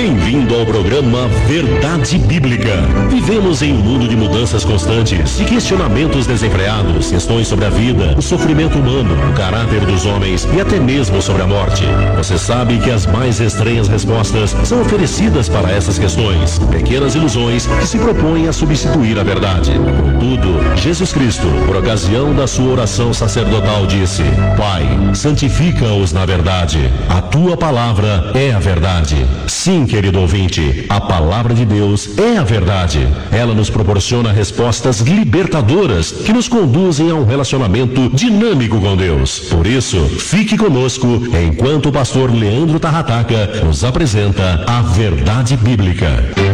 Bem-vindo ao programa Verdade Bíblica. Vivemos em um mundo de mudanças constantes e questionamentos desenfreados, questões sobre a vida, o sofrimento humano, o caráter dos homens e até mesmo sobre a morte. Você sabe que as mais estranhas respostas são oferecidas para essas questões, pequenas ilusões que se propõem a substituir a verdade. Contudo, Jesus Cristo, por ocasião da sua oração sacerdotal, disse: Pai, santifica-os na verdade. A tua palavra é a verdade. Sim, querido ouvinte, a palavra de Deus é a verdade. Ela nos proporciona respostas libertadoras que nos conduzem a um relacionamento dinâmico com Deus. Por isso, fique conosco enquanto o pastor Leandro Tarrataca nos apresenta a Verdade Bíblica.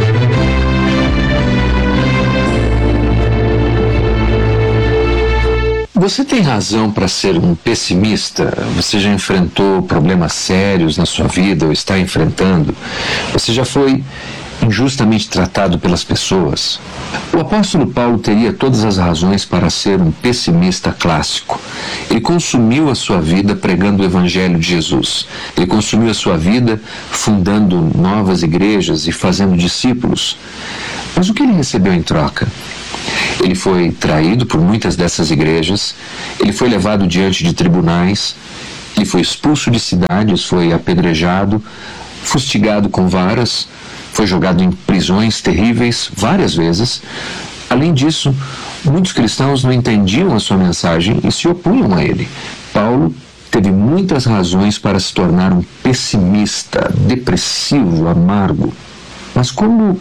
Você tem razão para ser um pessimista? Você já enfrentou problemas sérios na sua vida ou está enfrentando? Você já foi injustamente tratado pelas pessoas? O apóstolo Paulo teria todas as razões para ser um pessimista clássico. Ele consumiu a sua vida pregando o evangelho de Jesus. Ele consumiu a sua vida fundando novas igrejas e fazendo discípulos. Mas o que ele recebeu em troca? Ele foi traído por muitas dessas igrejas, ele foi levado diante de tribunais, ele foi expulso de cidades, foi apedrejado, fustigado com varas, foi jogado em prisões terríveis várias vezes. Além disso, muitos cristãos não entendiam a sua mensagem e se opunham a ele. Paulo teve muitas razões para se tornar um pessimista, depressivo, amargo. Mas como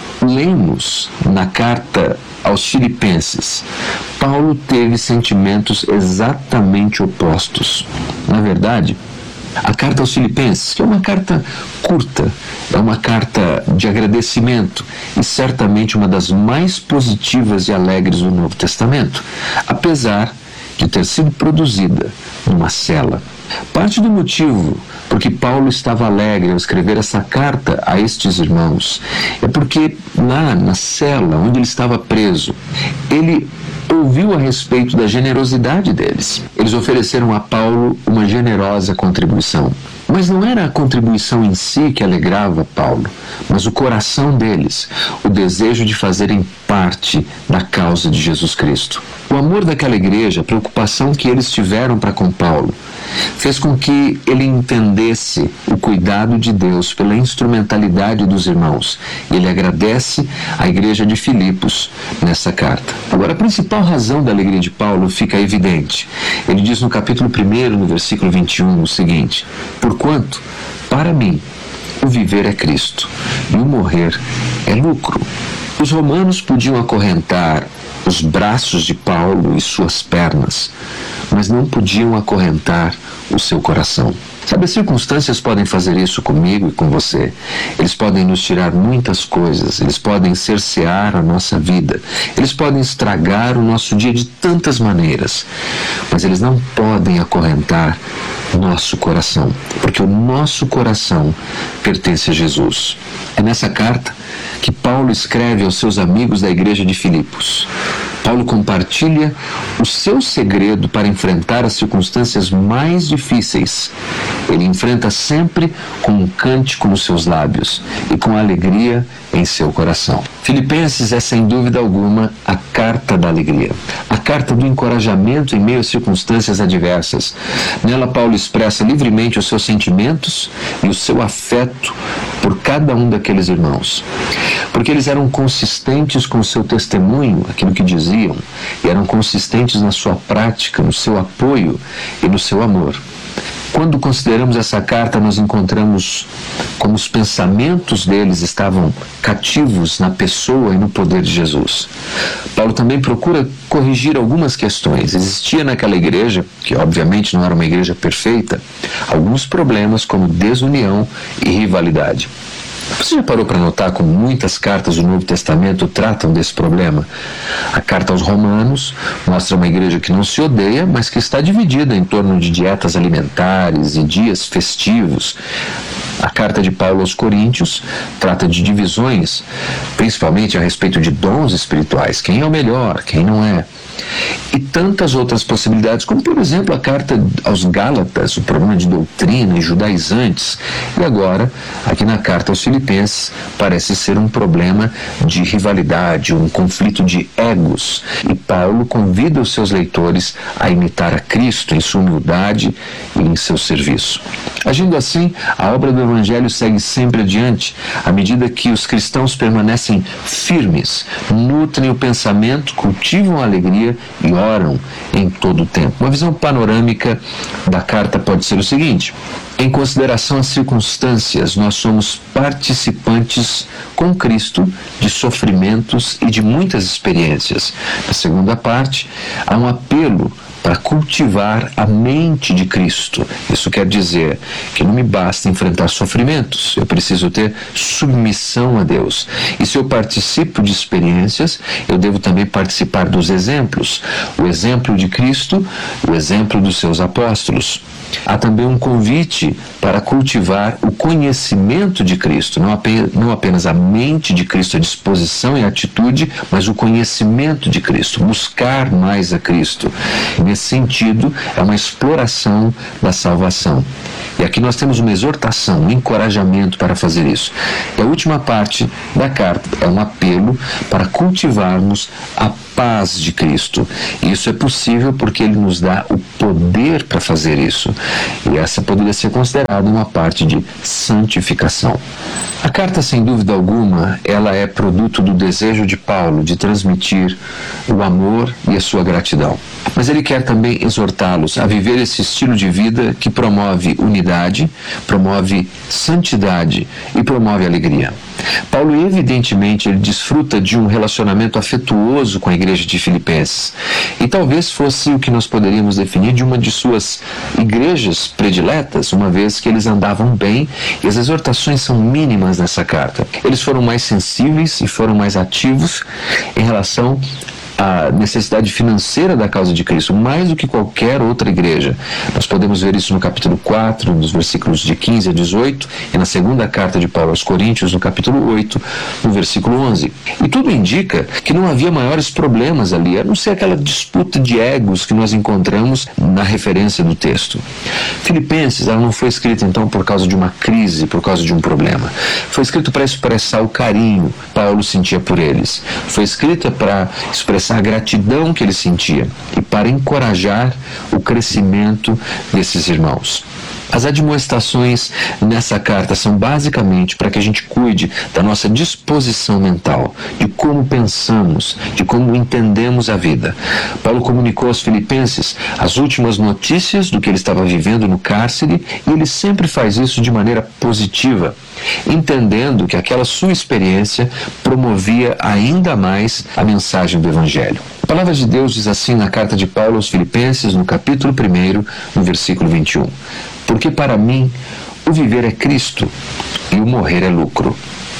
lemos na carta aos Filipenses, Paulo teve sentimentos exatamente opostos. Na verdade, a carta aos Filipenses, que é uma carta curta, é uma carta de agradecimento e certamente uma das mais positivas e alegres do Novo Testamento, apesar de ter sido produzida numa cela. Parte do motivo por que Paulo estava alegre ao escrever essa carta a estes irmãos é porque lá na cela onde ele estava preso, ele ouviu a respeito da generosidade deles. Eles ofereceram a Paulo uma generosa contribuição. Mas não era a contribuição em si que alegrava Paulo, mas o coração deles, o desejo de fazerem parte da causa de Jesus Cristo. O amor daquela igreja, a preocupação que eles tiveram para com Paulo, fez com que ele entendesse o cuidado de Deus pela instrumentalidade dos irmãos. Ele agradece à igreja de Filipos nessa carta. Agora, a principal razão da alegria de Paulo fica evidente. Ele diz no capítulo 1, no versículo 21, o seguinte: Porquanto, para mim, o viver é Cristo, e o morrer é lucro. Os romanos podiam acorrentar os braços de Paulo e suas pernas, mas não podiam acorrentar o seu coração. Sabe, as circunstâncias podem fazer isso comigo e com você. Eles podem nos tirar muitas coisas, eles podem cercear a nossa vida, eles podem estragar o nosso dia de tantas maneiras, mas eles não podem acorrentar nosso coração, porque o nosso coração pertence a Jesus. É nessa carta que Paulo escreve aos seus amigos da igreja de Filipos. Paulo compartilha o seu segredo para enfrentar as circunstâncias mais difíceis. Ele enfrenta sempre com um cântico nos seus lábios e com alegria em seu coração. Filipenses é, sem dúvida alguma, a carta da alegria, a carta do encorajamento em meio a circunstâncias adversas. Nela, Paulo expressa livremente os seus sentimentos e o seu afeto por cada um daqueles irmãos, porque eles eram consistentes com o seu testemunho, aquilo que diziam, e eram consistentes na sua prática, no seu apoio e no seu amor. Quando consideramos essa carta, nós encontramos como os pensamentos deles estavam cativos na pessoa e no poder de Jesus. Paulo também procura corrigir algumas questões. Existia naquela igreja, que obviamente não era uma igreja perfeita, alguns problemas como desunião e rivalidade. Você já parou para notar como muitas cartas do Novo Testamento tratam desse problema? A carta aos Romanos mostra uma igreja que não se odeia, mas que está dividida em torno de dietas alimentares e dias festivos. A carta de Paulo aos Coríntios trata de divisões, principalmente a respeito de dons espirituais, quem é o melhor, quem não é. E tantas outras possibilidades, como por exemplo a carta aos Gálatas, o problema de doutrina e judaizantes. E agora, aqui na carta aos Filipenses, parece ser um problema de rivalidade, um conflito de egos. E Paulo convida os seus leitores a imitar a Cristo em sua humildade e em seu serviço. Agindo assim, a obra do Evangelho segue sempre adiante, à medida que os cristãos permanecem firmes, nutrem o pensamento, cultivam a alegria e oram em todo o tempo. Uma visão panorâmica da carta pode ser o seguinte: em consideração às circunstâncias, nós somos participantes com Cristo de sofrimentos e de muitas experiências. Na segunda parte, há um apelo para cultivar a mente de Cristo. Isso quer dizer que não me basta enfrentar sofrimentos, eu preciso ter submissão a Deus. E se eu participo de experiências, eu devo também participar dos exemplos. O exemplo de Cristo, o exemplo dos seus apóstolos. Há também um convite para cultivar o conhecimento de Cristo, não apenas a mente de Cristo, a disposição e a atitude, mas o conhecimento de Cristo, buscar mais a Cristo. Nesse sentido, é uma exploração da salvação. E aqui nós temos uma exortação, um encorajamento para fazer isso. E a última parte da carta é um apelo para cultivarmos a paz de Cristo. E isso é possível porque Ele nos dá o poder para fazer isso. E essa poderia ser considerada uma parte de santificação. A carta, sem dúvida alguma, ela é produto do desejo de Paulo de transmitir o amor e a sua gratidão. Mas ele quer também exortá-los a viver esse estilo de vida que promove unidade, promove santidade e promove alegria. Paulo, evidentemente, ele desfruta de um relacionamento afetuoso com a igreja de Filipenses. E talvez fosse o que nós poderíamos definir de uma de suas igrejas prediletas, uma vez que eles andavam bem e as exortações são mínimas nessa carta. Eles foram mais sensíveis e foram mais ativos em relação a necessidade financeira da causa de Cristo, mais do que qualquer outra igreja. Nós podemos ver isso no capítulo 4, nos versículos de 15 a 18, e na segunda carta de Paulo aos Coríntios, no capítulo 8, no versículo 11. E tudo indica que não havia maiores problemas ali, a não ser aquela disputa de egos que nós encontramos na referência do texto. Filipenses, ela não foi escrita então por causa de uma crise, por causa de um problema. Foi escrito para expressar o carinho que Paulo sentia por eles. Foi escrita para expressar a gratidão que ele sentia e para encorajar o crescimento desses irmãos. As admoestações nessa carta são basicamente para que a gente cuide da nossa disposição mental, de como pensamos, de como entendemos a vida. Paulo comunicou aos Filipenses as últimas notícias do que ele estava vivendo no cárcere e ele sempre faz isso de maneira positiva, entendendo que aquela sua experiência promovia ainda mais a mensagem do Evangelho. A palavra de Deus diz assim na carta de Paulo aos Filipenses, no capítulo 1, no versículo 21. Porque para mim o viver é Cristo e o morrer é lucro.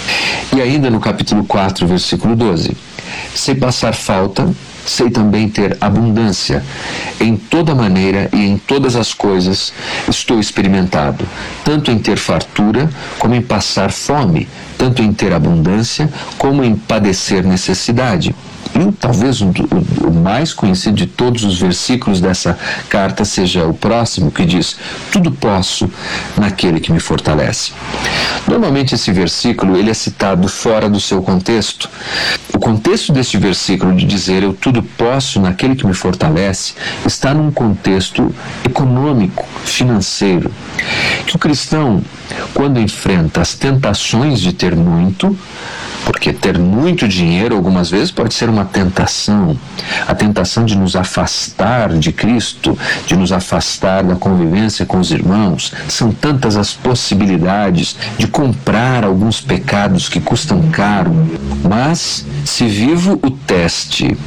E ainda no capítulo 4, versículo 12. Sei passar falta, sei também ter abundância. Em toda maneira e em todas as coisas estou experimentado, tanto em ter fartura como em passar fome, tanto em ter abundância como em padecer necessidade. E talvez o mais conhecido de todos os versículos dessa carta seja o próximo, que diz: tudo posso naquele que me fortalece. Normalmente esse versículo ele é citado fora do seu contexto. O contexto deste versículo de dizer eu tudo posso naquele que me fortalece está num contexto econômico, financeiro. Que o cristão, quando enfrenta as tentações de ter muito, porque ter muito dinheiro algumas vezes pode ser uma tentação, a tentação de nos afastar de Cristo, de nos afastar da convivência com os irmãos. São tantas as possibilidades de comprar alguns pecados que custam caro, mas se vivo o teste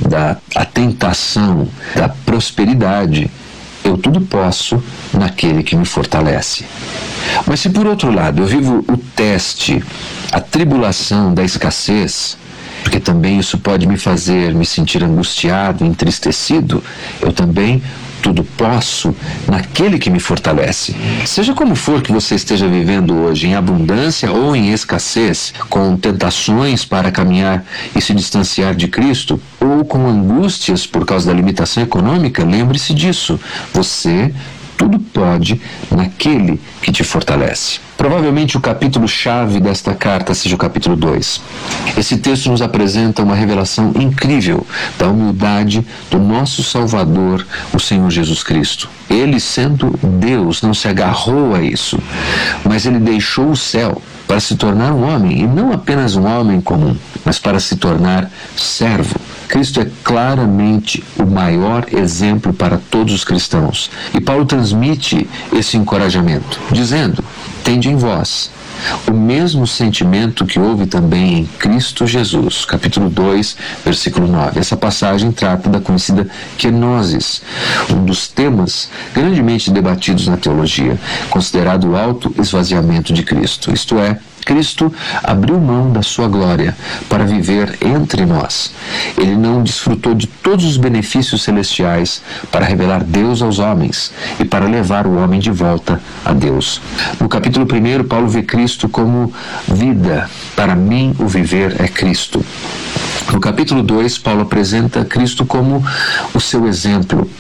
a tentação da prosperidade, eu tudo posso naquele que me fortalece. Mas se por outro lado eu vivo o teste, a tribulação da escassez, porque também isso pode me fazer me sentir angustiado, entristecido, eu também tudo posso naquele que me fortalece. Seja como for que você esteja vivendo hoje, em abundância ou em escassez, com tentações para caminhar e se distanciar de Cristo, ou com angústias por causa da limitação econômica, lembre-se disso. Você tudo pode naquele que te fortalece. Provavelmente o capítulo-chave desta carta seja o capítulo 2. Esse texto nos apresenta uma revelação incrível da humildade do nosso Salvador, o Senhor Jesus Cristo. Ele, sendo Deus, não se agarrou a isso, mas ele deixou o céu para se tornar um homem, e não apenas um homem comum, mas para se tornar servo. Cristo é claramente o maior exemplo para todos os cristãos. E Paulo transmite esse encorajamento, dizendo: tende em vós o mesmo sentimento que houve também em Cristo Jesus. Capítulo 2, versículo 9. Essa passagem trata da conhecida kenosis, um dos temas grandemente debatidos na teologia, considerado o auto-esvaziamento de Cristo. Isto é, Cristo abriu mão da sua glória para viver entre nós. Ele não desfrutou de todos os benefícios celestiais para revelar Deus aos homens e para levar o homem de volta a Deus. No capítulo 1, Paulo vê Cristo como vida. Para mim, o viver é Cristo. No capítulo 2, Paulo apresenta Cristo como o seu exemplo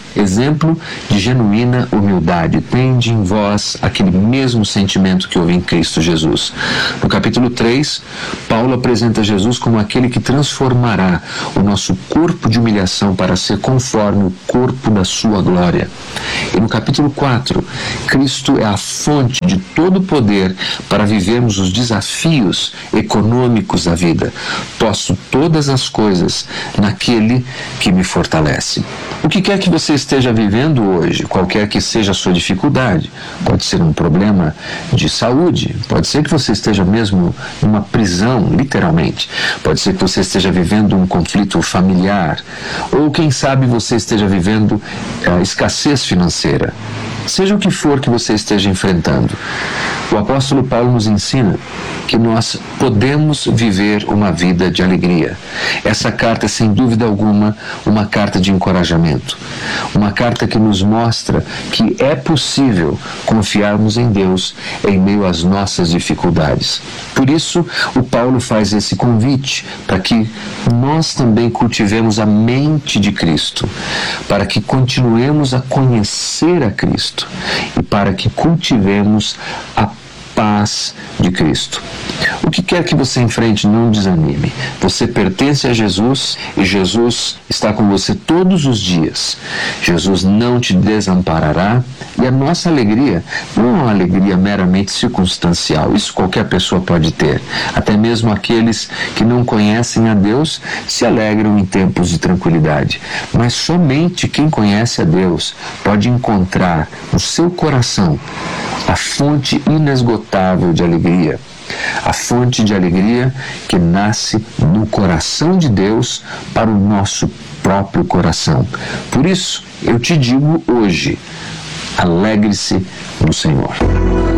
de genuína humildade. Tende em vós aquele mesmo sentimento que houve em Cristo Jesus. No capítulo 3, Paulo apresenta Jesus como aquele que transformará o nosso corpo de humilhação para ser conforme o corpo da sua glória. E no capítulo 4, Cristo é a fonte de todo o poder para vivermos os desafios econômicos da vida. Posso todas as coisas naquele que me fortalece. O que quer que você esteja vivendo hoje, qualquer que seja a sua dificuldade, pode ser um problema de saúde, pode ser que você esteja mesmo numa prisão, literalmente, pode ser que você esteja vivendo um conflito familiar, ou quem sabe você esteja vivendo escassez financeira. Seja o que for que você esteja enfrentando, o apóstolo Paulo nos ensina que nós podemos viver uma vida de alegria. Essa carta é, sem dúvida alguma, uma carta de encorajamento. Uma carta que nos mostra que é possível confiarmos em Deus em meio às nossas dificuldades. Por isso, o Paulo faz esse convite para que nós também cultivemos a mente de Cristo, para que continuemos a conhecer a Cristo e para que cultivemos a paz de Cristo. O que quer que você enfrente, não desanime. Você pertence a Jesus e Jesus está com você todos os dias. Jesus não te desamparará e a nossa alegria não é uma alegria meramente circunstancial. Isso qualquer pessoa pode ter. Até mesmo aqueles que não conhecem a Deus se alegram em tempos de tranquilidade. Mas somente quem conhece a Deus pode encontrar no seu coração a fonte inesgotável de alegria. A fonte de alegria que nasce no coração de Deus para o nosso próprio coração. Por isso, eu te digo hoje, alegre-se no Senhor.